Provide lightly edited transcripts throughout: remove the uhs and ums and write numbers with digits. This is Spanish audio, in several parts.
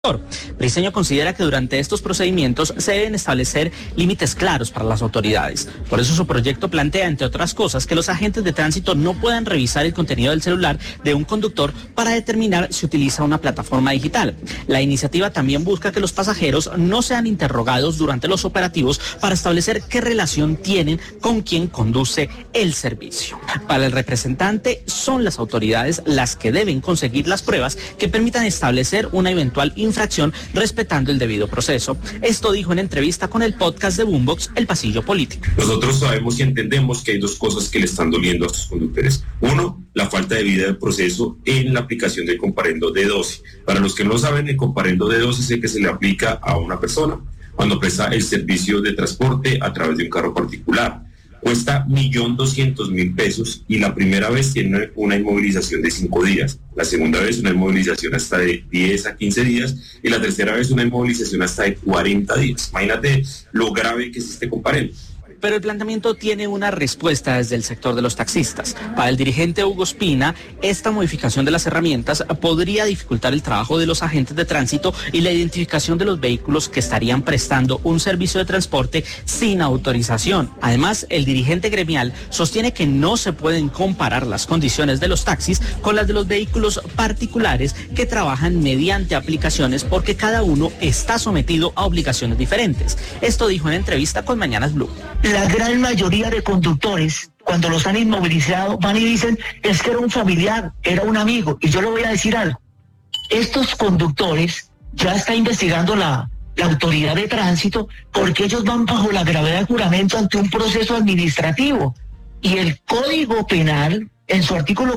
Briceño considera que durante estos procedimientos se deben establecer límites claros para las autoridades. Por eso su proyecto plantea, entre otras cosas, que los agentes de tránsito no puedan revisar el contenido del celular de un conductor para determinar si utiliza una plataforma digital. La iniciativa también busca que los pasajeros no sean interrogados durante los operativos para establecer qué relación tienen con quien conduce el servicio. Para el representante, son las autoridades las que deben conseguir las pruebas que permitan establecer una eventual infracción respetando el debido proceso. Esto dijo en entrevista con el podcast de Boombox, El Pasillo Político. Nosotros sabemos y entendemos que hay dos cosas que le están doliendo a estos conductores. Uno, la falta de vida del proceso en la aplicación del comparendo D12. Para los que no saben, el comparendo D12 es el que se le aplica a una persona cuando presta el servicio de transporte a través de un carro particular. Cuesta 1.200.000 pesos y la primera vez tiene una inmovilización de 5 días, la segunda vez una inmovilización hasta de 10 a 15 días y la tercera vez una inmovilización hasta de 40 días. Imagínate lo grave que es este comparendo. Pero el planteamiento tiene una respuesta desde el sector de los taxistas. Para el dirigente Hugo Espina, esta modificación de las herramientas podría dificultar el trabajo de los agentes de tránsito y la identificación de los vehículos que estarían prestando un servicio de transporte sin autorización. Además, el dirigente gremial sostiene que no se pueden comparar las condiciones de los taxis con las de los vehículos particulares que trabajan mediante aplicaciones porque cada uno está sometido a obligaciones diferentes. Esto dijo en entrevista con Mañanas Blue. La gran mayoría de conductores, cuando los han inmovilizado, van y dicen, es que era un familiar, era un amigo. Y yo le voy a decir algo. Estos conductores ya está investigando la autoridad de tránsito porque ellos van bajo la gravedad de juramento ante un proceso administrativo. Y el Código Penal, en su artículo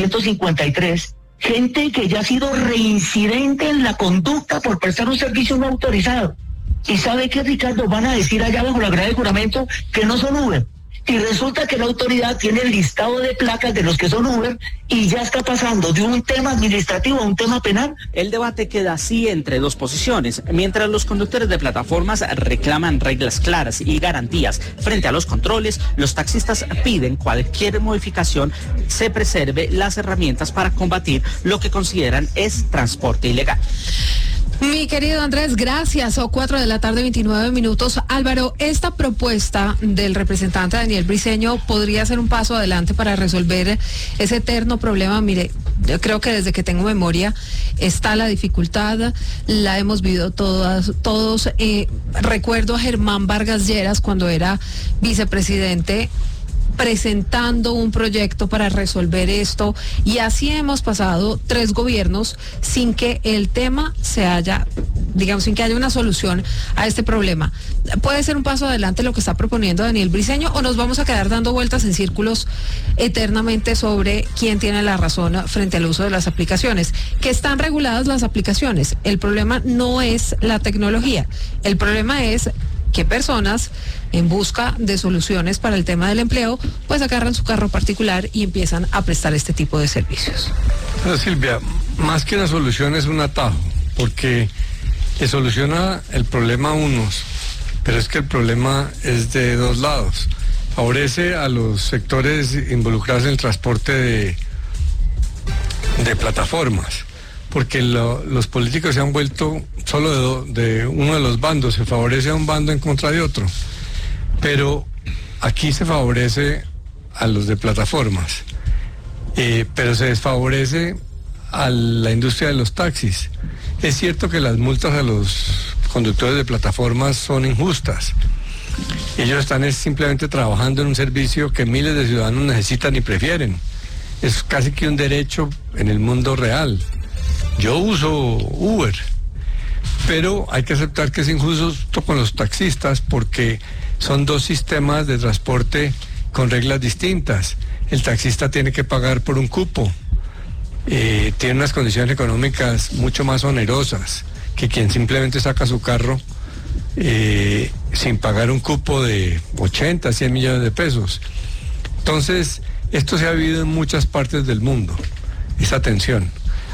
453, gente que ya ha sido reincidente en la conducta por prestar un servicio no autorizado. ¿Y sabe qué, Ricardo? Van a decir allá bajo la grada de juramento que no son Uber. Y resulta que la autoridad tiene el listado de placas de los que son Uber y ya está pasando de un tema administrativo a un tema penal. El debate queda así entre dos posiciones. Mientras los conductores de plataformas reclaman reglas claras y garantías frente a los controles, los taxistas piden cualquier modificación se preserve las herramientas para combatir lo que consideran es transporte ilegal. Mi querido Andrés, gracias. 4:29 p.m. Álvaro, esta propuesta del representante Daniel Briceño podría ser un paso adelante para resolver ese eterno problema. Mire, yo creo que desde que tengo memoria está la dificultad, la hemos vivido todos. Recuerdo a Germán Vargas Lleras cuando era vicepresidente, presentando un proyecto para resolver esto, y así hemos pasado 3 gobiernos sin que el tema se haya, digamos, sin que haya una solución a este problema. ¿Puede ser un paso adelante lo que está proponiendo Daniel Briceño o nos vamos a quedar dando vueltas en círculos eternamente sobre quién tiene la razón frente al uso de las aplicaciones? Que están reguladas las aplicaciones. El problema no es la tecnología, el problema es que personas en busca de soluciones para el tema del empleo, pues agarran su carro particular y empiezan a prestar este tipo de servicios. Pero Silvia, más que una solución es un atajo, porque le soluciona el problema a unos, pero es que el problema es de dos lados. Favorece a los sectores involucrados en el transporte de plataformas, porque los políticos se han vuelto solo de uno de los bandos, se favorece a un bando en contra de otro. Pero aquí se favorece a los de plataformas, pero se desfavorece a la industria de los taxis. Es cierto que las multas a los conductores de plataformas son injustas. Ellos están simplemente trabajando en un servicio que miles de ciudadanos necesitan y prefieren. Es casi que un derecho en el mundo real. Yo uso Uber, pero hay que aceptar que es injusto con los taxistas porque son dos sistemas de transporte con reglas distintas. El taxista tiene que pagar por un cupo, tiene unas condiciones económicas mucho más onerosas que quien simplemente saca su carro sin pagar un cupo de 80, 100 millones de pesos. Entonces, esto se ha vivido en muchas partes del mundo, esa tensión.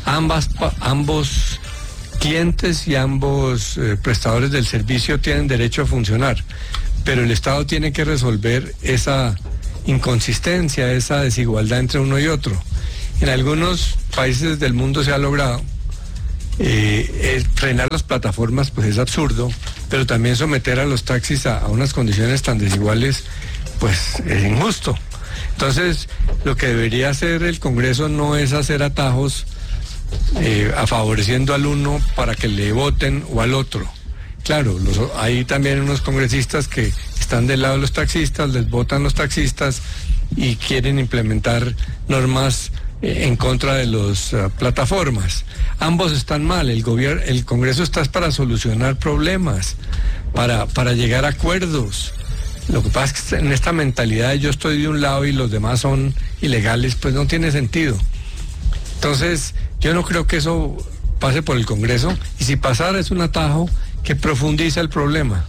Ambos clientes y ambos prestadores del servicio tienen derecho a funcionar, pero el Estado tiene que resolver esa inconsistencia, esa desigualdad entre uno y otro. En algunos países del mundo se ha logrado, frenar las plataformas pues es absurdo, pero también someter a los taxis a unas condiciones tan desiguales pues es injusto. Entonces, lo que debería hacer el Congreso no es hacer atajos favoreciendo al uno para que le voten o al otro. Claro, hay también unos congresistas que están del lado de los taxistas, les votan los taxistas y quieren implementar normas en contra de las plataformas. Ambos están mal. El Congreso está para solucionar problemas, para llegar a acuerdos. Lo que pasa es que en esta mentalidad de yo estoy de un lado y los demás son ilegales, pues no tiene sentido. Entonces, yo no creo que eso pase por el Congreso, y si pasara es un atajo que profundiza el problema.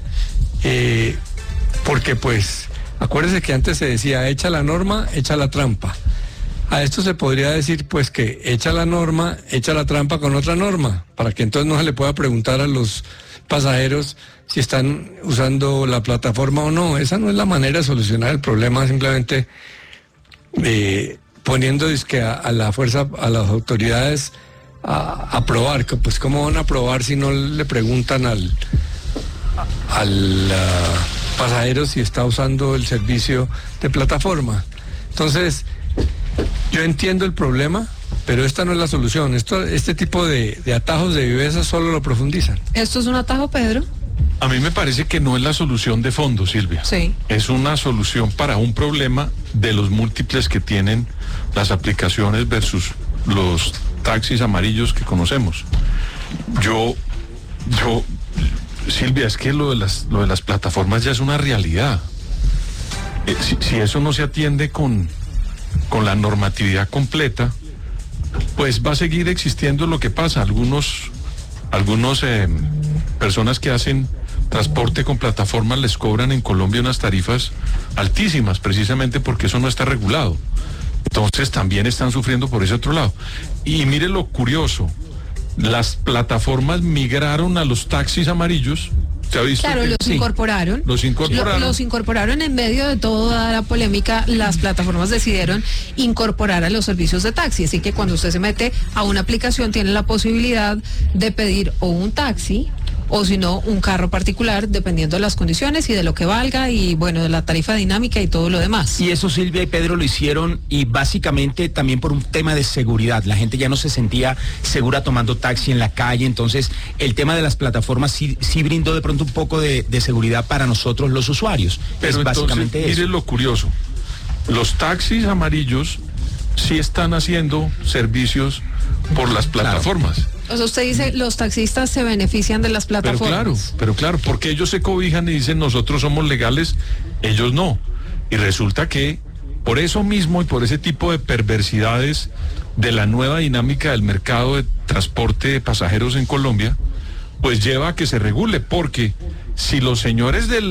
Porque pues, acuérdese que antes se decía, echa la norma, echa la trampa. A esto se podría decir pues que echa la norma, echa la trampa con otra norma, para que entonces no se le pueda preguntar a los pasajeros si están usando la plataforma o no. Esa no es la manera de solucionar el problema, simplemente poniendo a la fuerza, a las autoridades a probar, que pues cómo van a probar si no le preguntan al pasajero si está usando el servicio de plataforma. Entonces, yo entiendo el problema, pero esta no es la solución. Este tipo de atajos de viveza solo lo profundizan. ¿Esto es un atajo, Pedro? A mí me parece que no es la solución de fondo, Silvia. Sí. Es una solución para un problema de los múltiples que tienen las aplicaciones versus los taxis amarillos que conocemos. Silvia, es que lo de las plataformas ya es una realidad. Si eso no se atiende con la normatividad completa, pues va a seguir existiendo lo que pasa. Algunos personas que hacen transporte con plataformas les cobran en Colombia unas tarifas altísimas, precisamente porque eso no está regulado. Entonces también están sufriendo por ese otro lado. Y mire lo curioso, las plataformas migraron a los taxis amarillos. ¿Se ha visto? Claro, los incorporaron. Los incorporaron en medio de toda la polémica. Las plataformas decidieron incorporar a los servicios de taxi. Así que cuando usted se mete a una aplicación, tiene la posibilidad de pedir o un taxi o si no, un carro particular, dependiendo de las condiciones y de lo que valga y bueno, de la tarifa dinámica y todo lo demás. Y eso Silvia y Pedro lo hicieron y básicamente también por un tema de seguridad. La gente ya no se sentía segura tomando taxi en la calle, entonces el tema de las plataformas sí brindó de pronto un poco de seguridad para nosotros los usuarios. Pero es básicamente entonces, mire lo curioso, los taxis amarillos sí están haciendo servicios por las plataformas. Claro. O sea, usted dice, los taxistas se benefician de las plataformas. Pero claro, porque ellos se cobijan y dicen nosotros somos legales, ellos no. Y resulta que por eso mismo y por ese tipo de perversidades de la nueva dinámica del mercado de transporte de pasajeros en Colombia, pues lleva a que se regule, porque si los señores de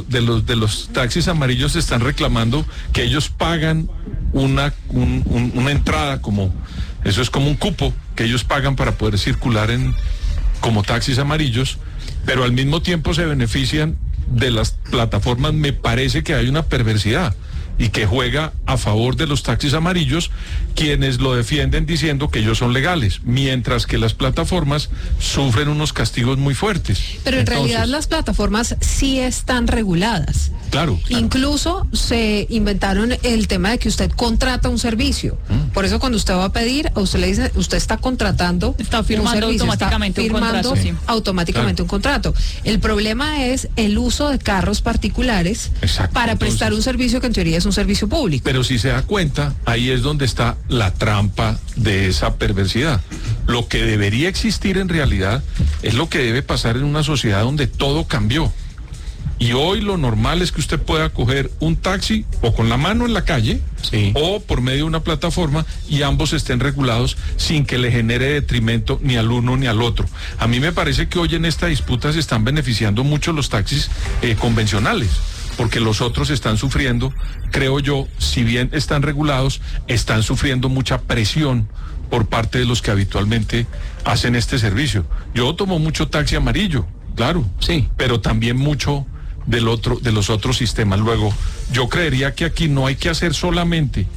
los taxis amarillos están reclamando que ellos pagan una entrada, como eso es como un cupo que ellos pagan para poder circular como taxis amarillos, pero al mismo tiempo se benefician de las plataformas, me parece que hay una perversidad y que juega a favor de los taxis amarillos, quienes lo defienden diciendo que ellos son legales, mientras que las plataformas sufren unos castigos muy fuertes. Pero en realidad las plataformas sí están reguladas. Claro. Incluso se inventaron el tema de que usted contrata un servicio. Por eso cuando usted va a pedir, a usted le dice, usted está contratando está firmando un servicio, automáticamente está firmando un contrato, sí. automáticamente un contrato. El problema es el uso de carros particulares para prestar un servicio que en teoría es un servicio público. Pero si se da cuenta, ahí es donde está la trampa de esa perversidad. Lo que debería existir en realidad es lo que debe pasar en una sociedad donde todo cambió. Y hoy lo normal es que usted pueda coger un taxi o con la mano en la calle, sí, o por medio de una plataforma, y ambos estén regulados sin que le genere detrimento ni al uno ni al otro. A mí me parece que hoy en esta disputa se están beneficiando mucho los taxis convencionales, porque los otros están sufriendo, creo yo, si bien están regulados, están sufriendo mucha presión por parte de los que habitualmente hacen este servicio. Yo tomo mucho taxi amarillo, claro, sí, pero también mucho de los otros sistemas. Luego, yo creería que aquí no hay que hacer solamente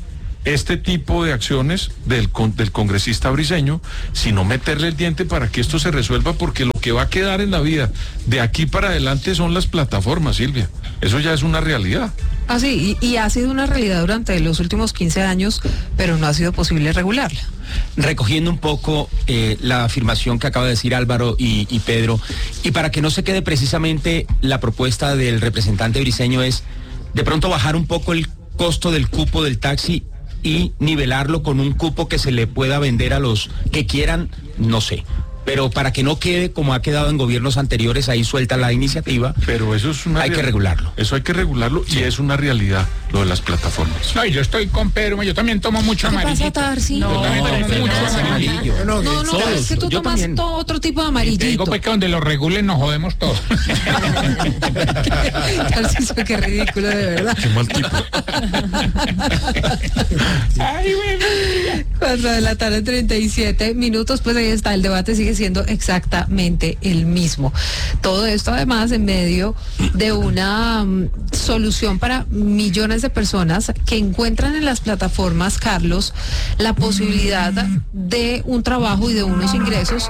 este tipo de acciones del congresista Briceño, sino meterle el diente para que esto se resuelva, porque lo que va a quedar en la vida de aquí para adelante son las plataformas, Silvia. Eso ya es una realidad. Ah, sí, y ha sido una realidad durante los últimos 15 años, pero no ha sido posible regularla. Recogiendo un poco la afirmación que acaba de decir Álvaro y Pedro, y para que no se quede precisamente la propuesta del representante Briceño es de pronto bajar un poco el costo del cupo del taxi y nivelarlo con un cupo que se le pueda vender a los que quieran, no sé. Pero para que no quede como ha quedado en gobiernos anteriores, ahí suelta la iniciativa. Pero eso es hay que regularlo. Eso hay que regularlo, sí. Y es una realidad lo de las plataformas. No, y yo estoy con Pedro, yo también tomo mucho amarillito. ¿Qué pasa, Tarsi? Yo también tomo mucho amarillo. No, es que tú tomas otro tipo de amarillito. Te digo pues que donde lo regulen nos jodemos todos. Tarsi, qué ridículo, de verdad. Qué mal tipo. Ay, bueno. 4:37 p.m, pues ahí está, el debate sigue siendo exactamente el mismo. Todo esto además en medio de una solución para millones de personas que encuentran en las plataformas, Carlos, la posibilidad de un trabajo y de unos ingresos.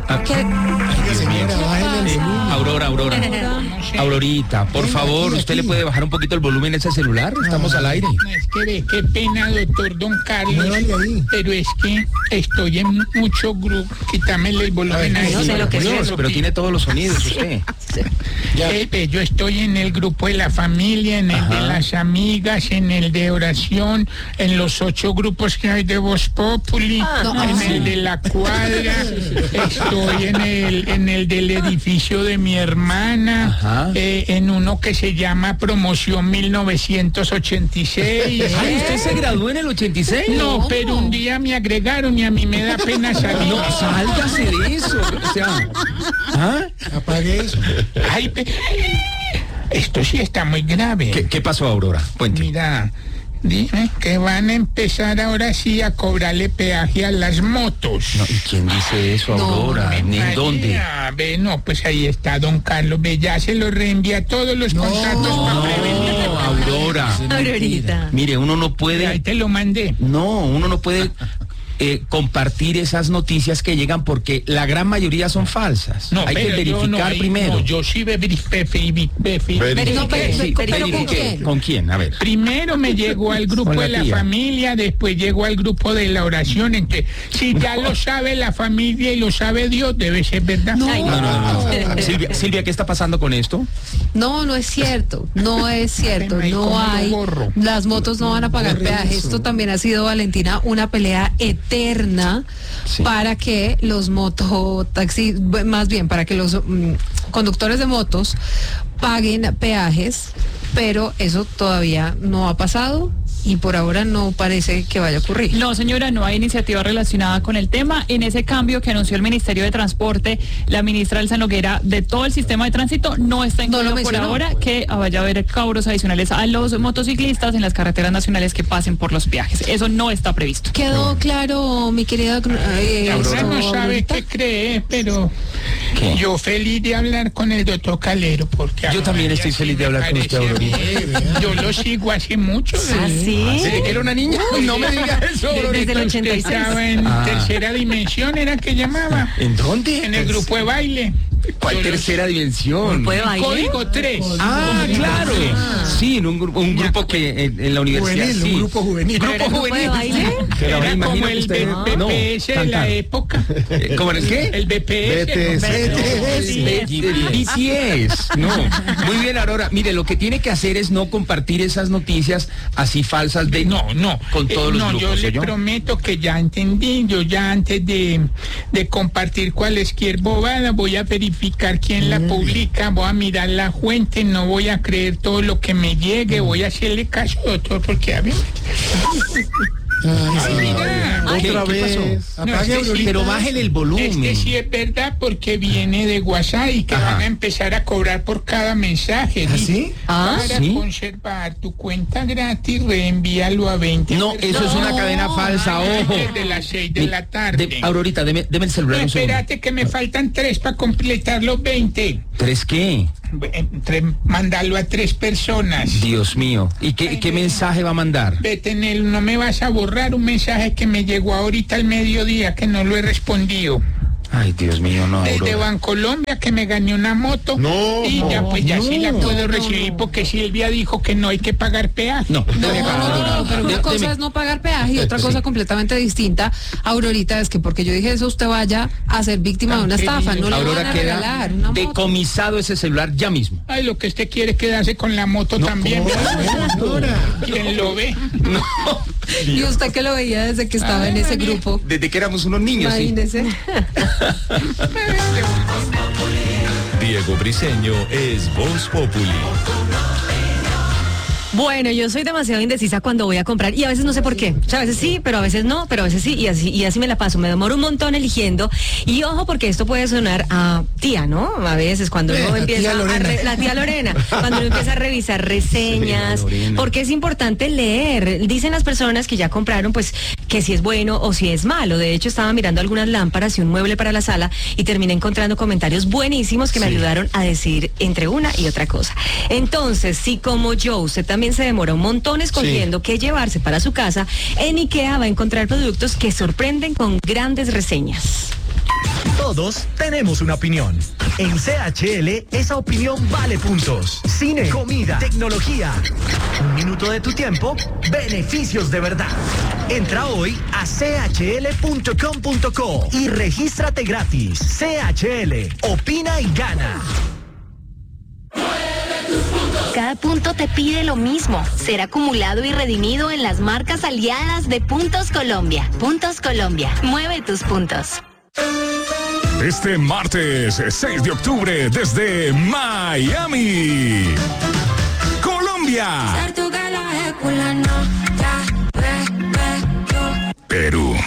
Aurorita, por favor, ¿usted le puede bajar un poquito el volumen a ese celular? Estamos al aire. Es que ve, qué pena, doctor Don Carlos, pero es que estoy en mucho grupo. Quítame el volumen ahí. No sé lo que es eso, pero tiene todos los sonidos usted. Yo estoy en el grupo de la familia, en el de las amigas, en el de oración, en los 8 grupos que hay de Voz Populi, en el de la cuadra, estoy en el del edificio de mi hermana, en uno que se llama Promoción 1986. ¿Usted se graduó en el 86? No, pero un día me agregaron y a mí me da pena salir. No, sálgase de eso. O sea, apague eso. Ay, esto sí está muy grave. ¿Qué pasó, Aurora? Cuénteme. Mira, dime que van a empezar ahora sí a cobrarle peaje a las motos. No, ¿y quién dice eso, Aurora? ¿En dónde? No, pues ahí está don Carlos. Ve, ya se lo reenvía todos los contactos para prevenir. Aurora. Aurorita. Mire, uno no puede... Ahí te lo mandé. No, uno no puede... compartir esas noticias que llegan porque la gran mayoría son falsas. No, hay que verificar primero. Yo sí ¿Con quién? A ver. Primero me llegó al grupo de la familia, después llegó al grupo de la oración. Entonces, si ya lo sabe la familia y lo sabe Dios, debe ser verdad. No. Silvia, ¿qué está pasando con esto? No es cierto. No es cierto. No hay. Las motos no van a pagar peaje. Esto también ha sido, Valentina, una pelea eterna para que los mototaxis, más bien para que los conductores de motos paguen peajes, pero eso todavía no ha pasado y por ahora no parece que vaya a ocurrir. No, señora, no hay iniciativa relacionada con el tema. En ese cambio que anunció el Ministerio de Transporte, la ministra Elsa Noguera, de todo el sistema de tránsito, no está incluido por ahora que vaya a haber cobros adicionales a los motociclistas en las carreteras nacionales que pasen por los peajes. Eso no está previsto. Quedó claro, mi querida. Aurora no sabe qué cree, pero yo feliz de hablar con el doctor Calero, porque yo también estoy feliz de hablar con usted, Aurora. Yo lo sigo hace mucho. ¿Sí? ¿Desde que era una niña? No me digas eso, desde el 86. Estaba en tercera dimensión, ¿era que llamaba? ¿En dónde? En el grupo de baile. ¿Cuál tercera dimensión? Código 3. Claro. Sí, en un grupo que en la universidad. Juvenil, un grupo juvenil. ¿Grupo juvenil? Era como el BPS de la época. ¿Cómo el qué? El BPS. BTS. No. Muy bien, Aurora. Mire, lo que tiene que hacer es no compartir esas noticias así falsas de con todos los grupos. Yo le prometo que ya entendí. Yo ya antes de compartir cualquier bobada voy a verificar quién la publica, voy a mirar la fuente, no voy a creer todo lo que me llegue, voy a hacerle caso, doctor, porque a ver. ¿Qué pasó? Apague, pero bájele el volumen. Sí es verdad porque viene de WhatsApp y que van a empezar a cobrar por cada mensaje. ¿Sí? Para conservar tu cuenta gratis, reenvíalo a 20. No, eso es una cadena falsa, ojo. Desde las 6 de la tarde. Aurorita, deme el celular. No, espérate que me faltan 3 para completar los 20. ¿3 qué? Mandarlo a 3 personas. Dios mío. ¿Y qué mensaje va a mandar? Vete, no me vas a borrar un mensaje que me llegó ahorita al mediodía que no lo he respondido. Ay, Dios mío, no. Desde Bancolombia que me gané una moto. Sí la puedo recibir porque Silvia dijo que no hay que pagar peaje. No, pero una cosa es no pagar peaje y otra cosa completamente distinta, Aurorita, es que porque yo dije eso usted vaya a ser víctima de una estafa, no le van a regalar una moto. Decomisado ese celular ya mismo. Ay, lo que usted quiere es quedarse con la moto también. ¿Quién lo ve? No. Y usted que lo veía desde que estaba en ese grupo. Desde que éramos unos niños, imagínese. Diego Briseño es Voz Populi. Bueno, yo soy demasiado indecisa cuando voy a comprar y a veces no sé por qué. O sea, a veces sí, pero a veces no, pero a veces sí y así me la paso. Me demoro un montón eligiendo y ojo porque esto puede sonar a tía, ¿no? A veces cuando uno empieza la tía Lorena, cuando uno empieza a revisar reseñas, porque es importante leer. Dicen las personas que ya compraron, pues, que si es bueno o si es malo. De hecho, estaba mirando algunas lámparas y un mueble para la sala y terminé encontrando comentarios buenísimos que me ayudaron a decidir entre una y otra cosa. Entonces, si como yo, usted también se demora un montón escogiendo qué llevarse para su casa, en IKEA va a encontrar productos que sorprenden con grandes reseñas. Todos tenemos una opinión. En CHL, esa opinión vale puntos. Cine, comida, tecnología. Un minuto de tu tiempo, beneficios de verdad. Entra hoy a chl.com.co y regístrate gratis. CHL, opina y gana. Cada punto te pide lo mismo, ser acumulado y redimido en las marcas aliadas de Puntos Colombia. Puntos Colombia, mueve tus puntos. Este martes 6 de octubre desde Miami, Colombia, Perú.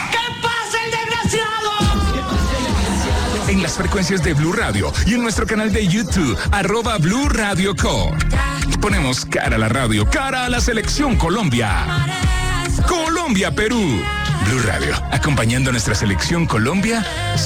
En las frecuencias de Blue Radio y en nuestro canal de YouTube, @Blue Radio Co. Ponemos cara a la radio, cara a la selección Colombia. Colombia, Perú. Blue Radio, acompañando a nuestra selección Colombia